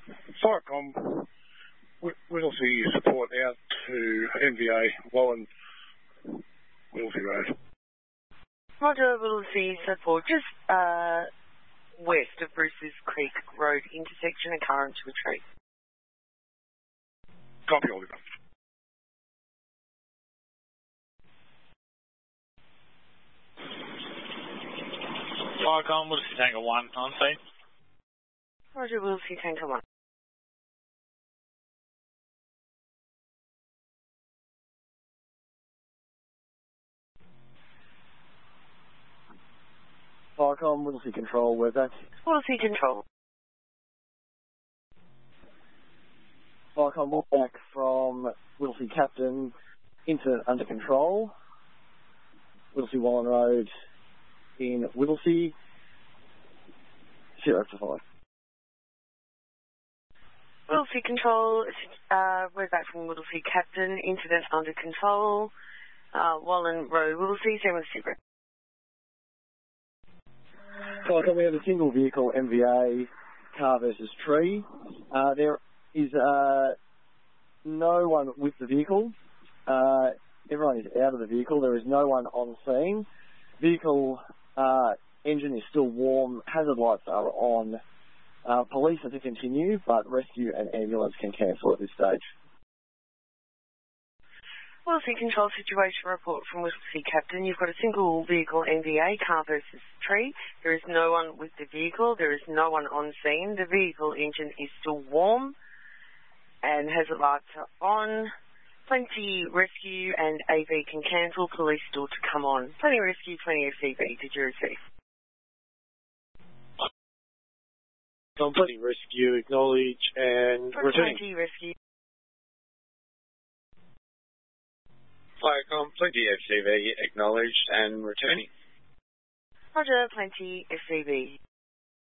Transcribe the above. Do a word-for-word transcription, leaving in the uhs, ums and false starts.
Firecom, Whittlesea support out to N V A, Wallen, Whittlesea Road. Roger, Whittlesea support just uh, west of Bruce's Creek Road intersection, a car into a tree. Copy, Oliver. Firecom, Whittlesea Tanker one, on scene. Roger, Whittlesea Tanker one. Firecom, Whittlesea Control, where's that? Whittlesea Control. Firecom, walk back from Whittlesea Captain, incident under control. Whittlesea Wallen Road in Whittlesea, zero to five. Whittlesea Control, uh, we're back from Whittlesea Captain, incident under control. Uh, Wallen Road, Whittlesea, seven zero. Firecom, we have a single vehicle M V A, car versus tree. Uh, there is uh, no one with the vehicle. Uh, everyone is out of the vehicle. There is no one on scene. Vehicle uh, engine is still warm. Hazard lights are on. Uh, police are to continue, but rescue and ambulance can cancel at this stage. Whittlesea Control situation report from Whittlesea Captain. You've got a single vehicle M V A, car versus tree. There is no one with the vehicle. There is no one on scene. The vehicle engine is still warm and hazard lights are on. Plenty rescue and A V can cancel. Police still to come on. Plenty rescue, plenty of C V. Did you receive? Plenty rescue, acknowledge and returning. Plenty rescue. Firecom, plenty F C V, acknowledged and returning. Roger, plenty F C V.